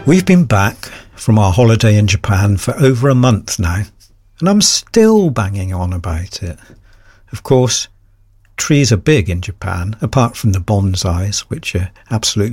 We've been back from our holiday in Japan for over a month now, and I'm still banging on about it. Of course, trees are big in Japan, apart from the bonsais, which are absolutely